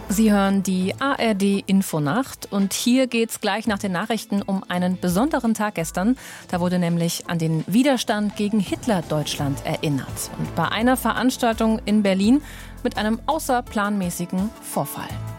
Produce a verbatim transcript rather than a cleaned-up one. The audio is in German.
Sie hören die A R D-Infonacht und hier geht's gleich nach den Nachrichten um einen besonderen Tag gestern. Da wurde nämlich an den Widerstand gegen Hitler-Deutschland erinnert. Und bei einer Veranstaltung in Berlin mit einem außerplanmäßigen Vorfall.